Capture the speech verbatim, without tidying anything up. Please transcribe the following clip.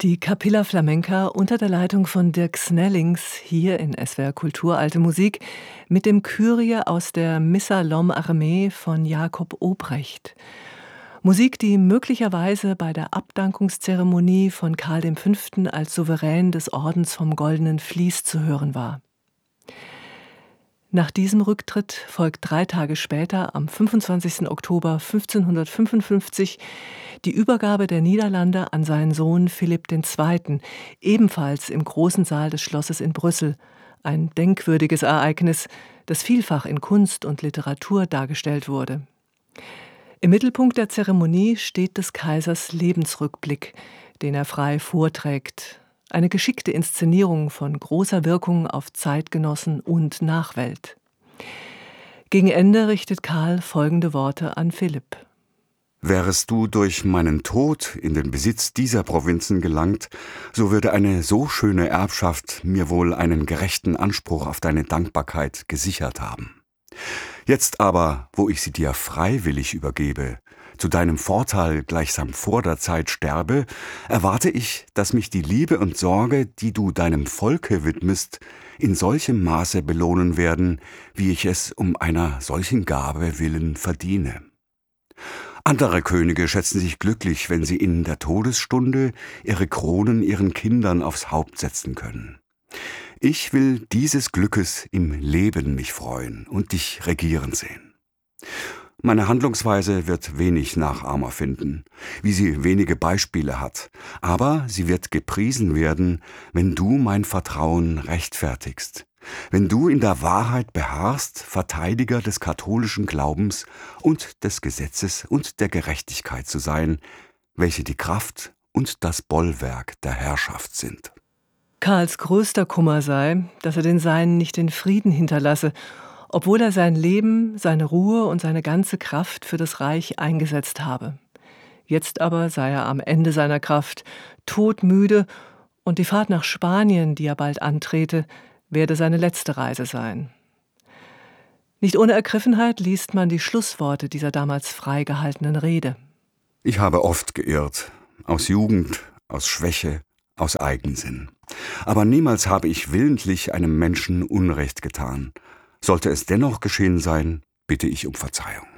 Die Capilla Flamenca unter der Leitung von Dirk Snellings hier in S W R Kultur Alte Musik mit dem Kyrie aus der Missa L'Homme Armé von Jakob Obrecht. Musik, die möglicherweise bei der Abdankungszeremonie von Karl der Fünfte als Souverän des Ordens vom Goldenen Vlies zu hören war. Nach diesem Rücktritt folgt drei Tage später, am fünfundzwanzigsten Oktober fünfzehnhundertfünfundfünfzig, die Übergabe der Niederlande an seinen Sohn Philipp der Zweite., ebenfalls im großen Saal des Schlosses in Brüssel. Ein denkwürdiges Ereignis, das vielfach in Kunst und Literatur dargestellt wurde. Im Mittelpunkt der Zeremonie steht des Kaisers Lebensrückblick, den er frei vorträgt. Eine geschickte Inszenierung von großer Wirkung auf Zeitgenossen und Nachwelt. Gegen Ende richtet Karl folgende Worte an Philipp. Wärest du durch meinen Tod in den Besitz dieser Provinzen gelangt, so würde eine so schöne Erbschaft mir wohl einen gerechten Anspruch auf deine Dankbarkeit gesichert haben. Jetzt aber, wo ich sie dir freiwillig übergebe, zu deinem Vorteil gleichsam vor der Zeit sterbe, erwarte ich, dass mich die Liebe und Sorge, die du deinem Volke widmest, in solchem Maße belohnen werden, wie ich es um einer solchen Gabe willen verdiene. Andere Könige schätzen sich glücklich, wenn sie in der Todesstunde ihre Kronen ihren Kindern aufs Haupt setzen können. Ich will dieses Glückes im Leben mich freuen und dich regieren sehen. Meine Handlungsweise wird wenig Nachahmer finden, wie sie wenige Beispiele hat, aber sie wird gepriesen werden, wenn du mein Vertrauen rechtfertigst, wenn du in der Wahrheit beharrst, Verteidiger des katholischen Glaubens und des Gesetzes und der Gerechtigkeit zu sein, welche die Kraft und das Bollwerk der Herrschaft sind. Karls größter Kummer sei, dass er den Seinen nicht den Frieden hinterlasse, obwohl er sein Leben, seine Ruhe und seine ganze Kraft für das Reich eingesetzt habe. Jetzt aber sei er am Ende seiner Kraft, todmüde, und die Fahrt nach Spanien, die er bald antrete, werde seine letzte Reise sein. Nicht ohne Ergriffenheit liest man die Schlussworte dieser damals freigehaltenen Rede. Ich habe oft geirrt, aus Jugend, aus Schwäche, aus Eigensinn. Aber niemals habe ich willentlich einem Menschen Unrecht getan. Sollte es dennoch geschehen sein, bitte ich um Verzeihung.